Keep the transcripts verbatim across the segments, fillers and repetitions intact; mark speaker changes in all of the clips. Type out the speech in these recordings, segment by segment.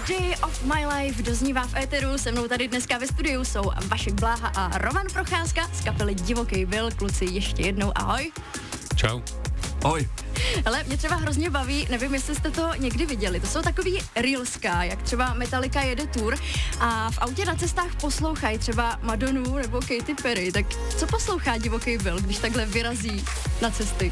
Speaker 1: Day of My Life doznívá v éteru, se mnou tady dneska ve studiu jsou Vašek Bláha a Roman Procházka z kapely Divoký Byl. Kluci, ještě jednou ahoj.
Speaker 2: Čau.
Speaker 3: Ahoj.
Speaker 1: Hele, mě třeba hrozně baví, nevím, jestli jste to někdy viděli, to jsou takový reelska, jak třeba Metallica jede tour a v autě na cestách poslouchají třeba Madonu nebo Katy Perry, tak co poslouchá Divoký Byl, když takhle vyrazí na cesty?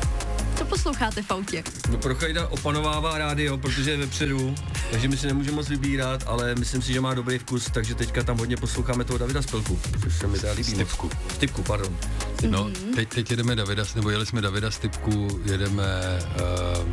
Speaker 1: Co posloucháte v autě?
Speaker 3: No, Prochajda opanovává rádio, protože je vepředu, takže my si nemůžeme moc vybírat, ale myslím si, že má dobrý vkus, takže teďka tam hodně posloucháme toho Davida Spilku, což se mi teda líbí.
Speaker 2: Stipku.
Speaker 3: Stipku, pardon.
Speaker 2: No, teď, teď jedeme Davida, nebo jeli jsme Davida Stipku, jedeme, uh,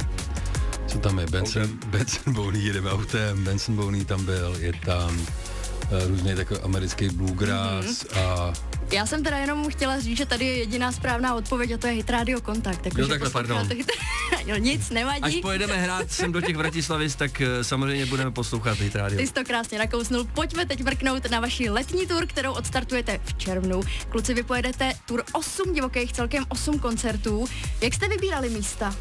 Speaker 2: co tam je, Benson, Benson Bowney, jedeme autem, Benson Bowney tam byl, je tam uh, různý takový americký bluegrass mm-hmm. a...
Speaker 1: Já jsem teda jenom chtěla říct, že tady je jediná správná odpověď a to je Hit Radio Kontakt.
Speaker 3: Jo, takhle, pardon.
Speaker 1: Hit... jo, nic, nevadí.
Speaker 3: Až pojedeme hrát sem do těch Vratislavic, tak uh, samozřejmě budeme poslouchat Hit Radio.
Speaker 1: Ty jsi to krásně nakousnul. Pojďme teď mrknout na vaši letní tour, kterou odstartujete v červnu. Kluci, vy pojedete tour osm divokých, celkem osm koncertů. Jak jste vybírali místa?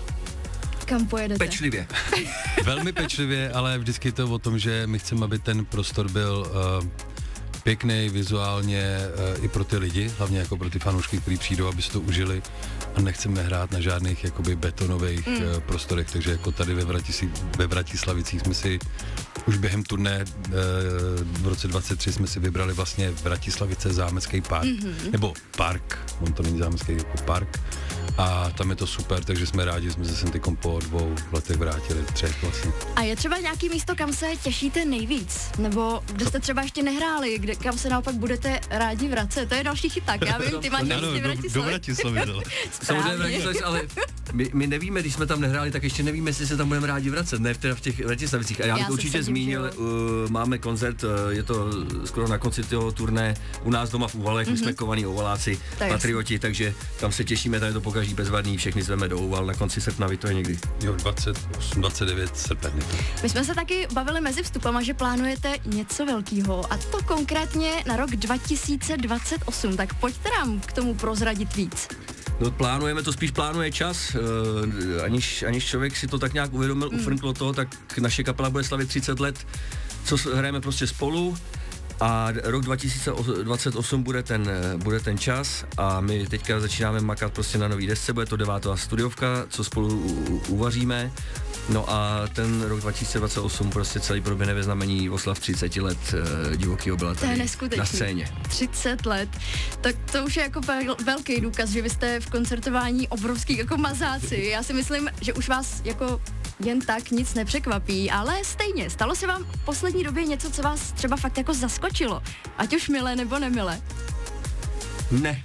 Speaker 1: Kam pojedete?
Speaker 3: Pečlivě.
Speaker 2: Velmi pečlivě, ale vždycky je to o tom, že my chceme, aby ten prostor byl uh, pěkný vizuálně uh, i pro ty lidi, hlavně jako pro ty fanoušky, kteří přijdou, aby si to užili a nechceme hrát na žádných jakoby betonových mm. uh, prostorech, takže jako tady ve, Vratis- ve Vratislavicích jsme si už během turné uh, v roce dvacet tři jsme si vybrali vlastně Vratislavice zámecký park, mm-hmm. nebo park, on to není zámecký, jako park. A tam je to super, takže jsme rádi, že jsme se sem tykom po dvou letech vrátili, třech vlastně.
Speaker 1: A je třeba nějaký místo, kam se těšíte nejvíc? Nebo kde jste třeba ještě nehráli, kde, kam se naopak budete rádi vracet? To je další chyták, já vím, ty máš
Speaker 2: no, no,
Speaker 1: Vratislavy.
Speaker 2: Do Vratislavy,
Speaker 3: samozřejmě Vratislavy, ale my, my nevíme, když jsme tam nehráli, tak ještě nevíme, jestli se tam budeme rádi vracet, ne teda v těch Vratislavicích. A já bych to určitě zmínil, uh, máme koncert, uh, je to skoro na konci toho turné u nás doma v Úvalech, mm-hmm. my jsme kovaní Ovaláci, patrioti, takže tam se těšíme, tady to pokaží bezvadný, všechny zveme do Úval na konci srpna, vy to je někdy.
Speaker 2: Jo, dvacet osm, dvacet devět srpen.
Speaker 1: My jsme se taky bavili mezi vstupama, že plánujete něco velkýho a to konkrétně na rok dva tisíce dvacet osm, tak pojďte nám k tomu prozradit víc.
Speaker 3: No, plánujeme, to spíš plánuje čas, uh, aniž, aniž člověk si to tak nějak uvědomil, mm. ufrnklo to, tak naše kapela bude slavit třicet let, co hrajeme prostě spolu. A rok dva tisíce dvacet osm bude ten, bude ten čas a my teďka začínáme makat prostě na nový desce, bude to devátá studiovka, co spolu u, uvaříme. No a ten rok dva tisíce dvacet osm prostě celý proběhne ve znamení oslav třicet let uh, Divokýho Byla tady na scéně.
Speaker 1: třicet let, tak to už je jako vel, velký důkaz, že vy jste v koncertování obrovský jako mazáci. Já si myslím, že už vás jako jen tak nic nepřekvapí, ale stejně, stalo se vám v poslední době něco, co vás třeba fakt jako zaskočilo, ať už milé nebo nemilé?
Speaker 3: Ne.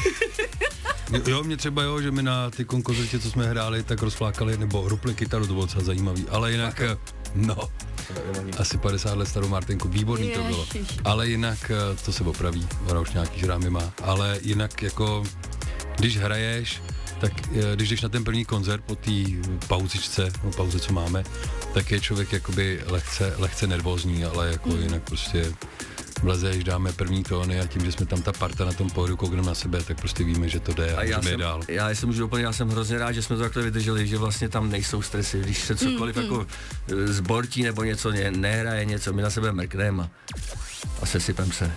Speaker 2: Jo, mě třeba jo, že mi na ty koncertě, co jsme hráli, tak rozflákali, nebo rupli kytaru, to bylo docela zajímavý, ale jinak, no, asi padesát let starou Martinku, výborný to bylo, ale jinak, to se opraví, ona už nějaký žrámy má, ale jinak jako, když hraješ, tak když jdeš na ten první koncert po té pauzičce, no pauze, co máme, tak je člověk jakoby lehce, lehce nervózní, ale jako mm. jinak prostě vlezeš, dáme první tóny a tím, že jsme tam ta parta na tom pódiu, koukneme na sebe, tak prostě víme, že to jde a, a můžeme jít dál.
Speaker 3: Já jsem už úplně, já jsem hrozně rád, že jsme to takhle vydrželi, že vlastně tam nejsou stresy, když se cokoliv mm, jako mm. zbortí nebo něco, ne, nehraje něco, my na sebe mrkneme a, a sesypem se.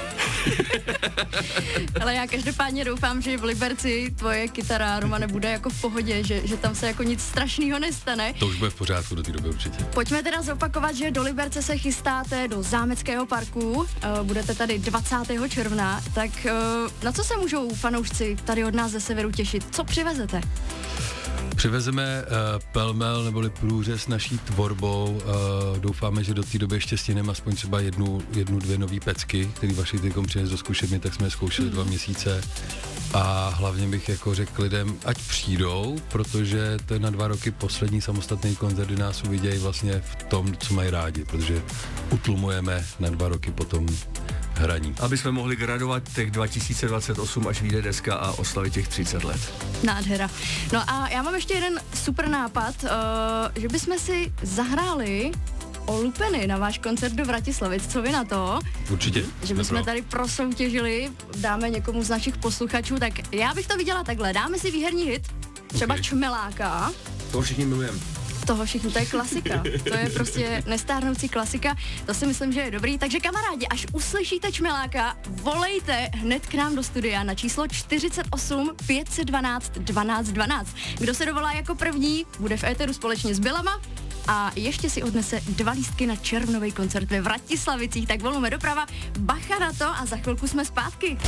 Speaker 1: Ale já každopádně doufám, že v Liberci tvoje kytara, Romane, bude jako v pohodě, že, že tam se jako nic strašného nestane.
Speaker 2: To už bude v pořádku do té doby určitě.
Speaker 1: Pojďme teda zopakovat, že do Liberce se chystáte do Zámeckého parku, uh, budete tady dvacátého června, tak uh, na co se můžou fanoušci tady od nás ze severu těšit? Co přivezete?
Speaker 2: Přivezeme uh, pelmel neboli průřez naší tvorbou. Uh, doufáme, že do té doby ještě stihneme aspoň třeba jednu, jednu dvě nový pecky, který vaši tykom přines do zkušebny, tak jsme je zkoušeli mm. dva měsíce. A hlavně bych jako řekl lidem, ať přijdou, protože to je na dva roky poslední samostatný koncert, kdy nás uvidějí vlastně v tom, co mají rádi, protože utlumujeme na dva roky potom hraní.
Speaker 3: Aby jsme mohli gradovat těch dva tisíce dvacet osm, až vyjde deska a oslavit těch třicet let.
Speaker 1: Nádhera. No a já mám ještě jeden super nápad, uh, že bychom si zahráli o lupeny na váš koncert do Vratislavic. Co vy na to?
Speaker 2: Určitě.
Speaker 1: Že bychom tady prosoutěžili, dáme někomu z našich posluchačů, tak já bych to viděla takhle. Dáme si výherní hit, třeba okay. Čmeláka.
Speaker 3: To všichni milujeme.
Speaker 1: toho všichni, to je klasika. To je prostě nestárnoucí klasika, to si myslím, že je dobrý. Takže kamarádi, až uslyšíte Čmeláka, volejte hned k nám do studia na číslo čtyřicet osm pět set dvanáct dvanáct dvanáct. Kdo se dovolá jako první, bude v éteru společně s Bylama a ještě si odnese dva lístky na červnový koncert ve Vratislavicích. Tak volujeme doprava, bacha na to a za chvilku jsme zpátky.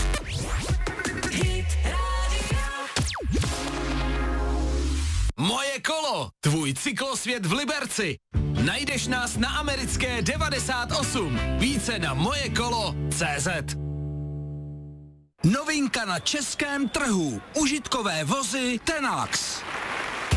Speaker 4: Moje kolo, tvůj cyklosvět v Liberci. Najdeš nás na americké devadesát osm. Více na mojekolo tečka cé zet. Novinka na českém trhu. Užitkové vozy Tenax.